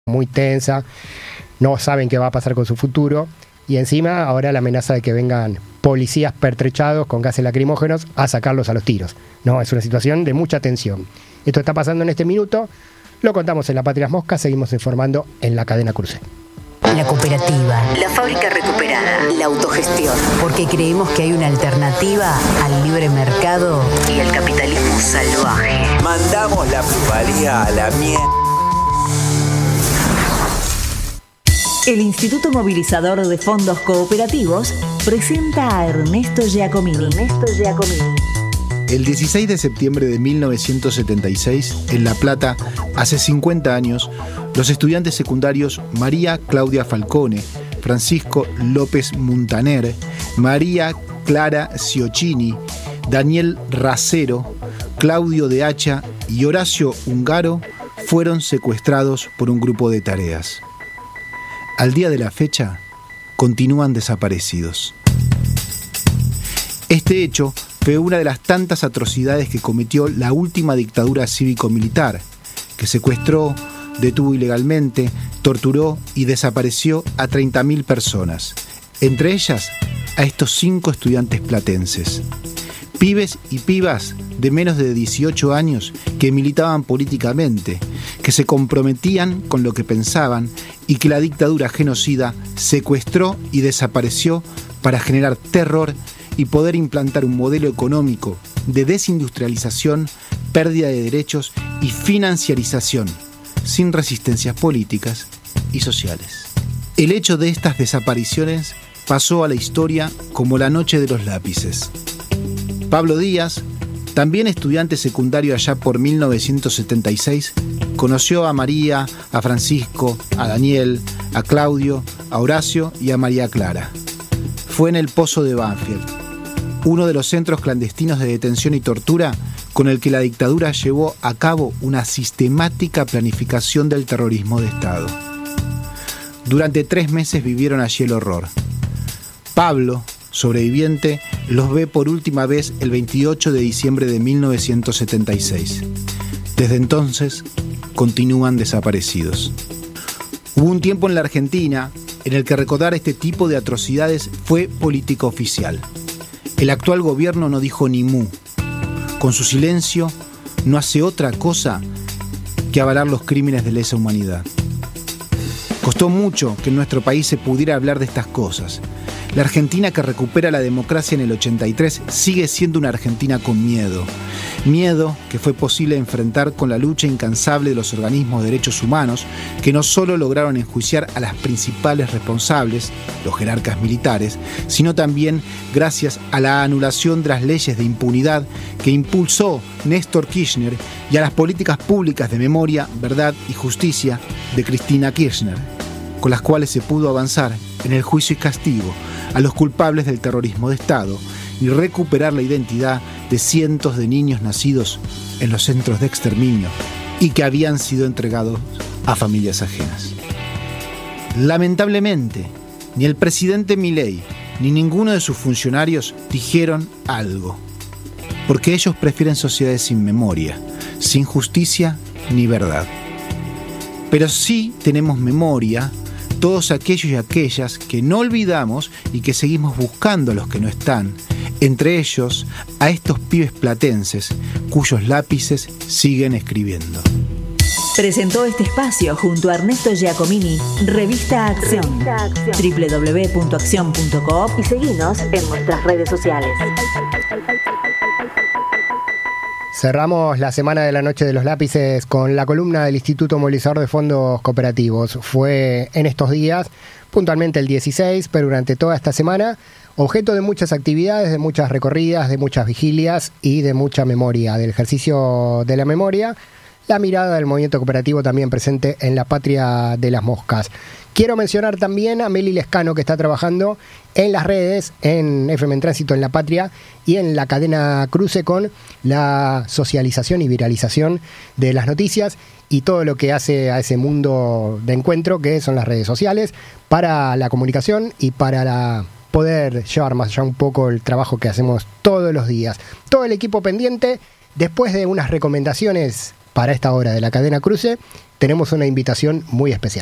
muy tensa, no saben qué va a pasar con su futuro, y encima ahora la amenaza de que vengan policías pertrechados con gases lacrimógenos a sacarlos a los tiros. No, es una situación de mucha tensión. Esto está pasando en este minuto, lo contamos en La Patria Mosca, seguimos informando en la cadena Cruce. La cooperativa, la fábrica recuperada, la autogestión, porque creemos que hay una alternativa al libre mercado y al capitalismo salvaje. Mandamos la plusvalía a la mierda. El Instituto Movilizador de Fondos Cooperativos presenta a Ernesto Giacomini. El 16 de septiembre de 1976, en La Plata, hace 50 años, los estudiantes secundarios María Claudia Falcone, Francisco López Muntaner, María Clara Ciocchini, Daniel Racero, Claudio de Hacha y Horacio Ungaro fueron secuestrados por un grupo de tareas. Al día de la fecha, continúan desaparecidos. Este hecho fue una de las tantas atrocidades que cometió la última dictadura cívico-militar, que secuestró, detuvo ilegalmente, torturó y desapareció a 30.000 personas, entre ellas a estos 5 estudiantes platenses. Pibes y pibas de menos de 18 años que militaban políticamente, que se comprometían con lo que pensaban y que la dictadura genocida secuestró y desapareció para generar terror y poder implantar un modelo económico de desindustrialización, pérdida de derechos y financiarización, sin resistencias políticas y sociales. El hecho de estas desapariciones pasó a la historia como la noche de los lápices. Pablo Díaz, también estudiante secundario allá por 1976, conoció a María, a Francisco, a Daniel, a Claudio, a Horacio y a María Clara. Fue en el Pozo de Banfield, uno de los centros clandestinos de detención y tortura con el que la dictadura llevó a cabo una sistemática planificación del terrorismo de Estado. Durante 3 meses vivieron allí el horror. Pablo, sobreviviente, los ve por última vez el 28 de diciembre de 1976. Desde entonces, continúan desaparecidos. Hubo un tiempo en la Argentina en el que recordar este tipo de atrocidades fue política oficial. El actual gobierno no dijo ni mu. Con su silencio, no hace otra cosa que avalar los crímenes de lesa humanidad. Costó mucho que en nuestro país se pudiera hablar de estas cosas. La Argentina que recupera la democracia en el 83 sigue siendo una Argentina con miedo. Miedo que fue posible enfrentar con la lucha incansable de los organismos de derechos humanos que no solo lograron enjuiciar a las principales responsables, los jerarcas militares, sino también gracias a la anulación de las leyes de impunidad que impulsó Néstor Kirchner y a las políticas públicas de memoria, verdad y justicia de Cristina Kirchner, con las cuales se pudo avanzar en el juicio y castigo a los culpables del terrorismo de Estado y recuperar la identidad de cientos de niños nacidos en los centros de exterminio y que habían sido entregados a familias ajenas. Lamentablemente, ni el presidente Milei ni ninguno de sus funcionarios dijeron algo, porque ellos prefieren sociedades sin memoria, sin justicia ni verdad. Pero sí tenemos memoria todos aquellos y aquellas que no olvidamos y que seguimos buscando a los que no están, entre ellos a estos pibes platenses cuyos lápices siguen escribiendo. Presentó este espacio junto a Ernesto Giacomini, Revista Acción, www.accion.coop y seguinos en nuestras redes sociales. Cerramos la semana de la Noche de los Lápices con la columna del Instituto Movilizador de Fondos Cooperativos. Fue en estos días, puntualmente el 16, pero durante toda esta semana, objeto de muchas actividades, de muchas recorridas, de muchas vigilias y de mucha memoria, del ejercicio de la memoria, la mirada del movimiento cooperativo también presente en La Patria de las Moscas. Quiero mencionar también a Meli Lescano, que está trabajando en las redes, en FM en Tránsito en La Patria y en la cadena Cruce con la socialización y viralización de las noticias y todo lo que hace a ese mundo de encuentro que son las redes sociales para la comunicación y para poder llevar más allá un poco el trabajo que hacemos todos los días. Todo el equipo pendiente, después de unas recomendaciones para esta hora de la cadena Cruce, tenemos una invitación muy especial.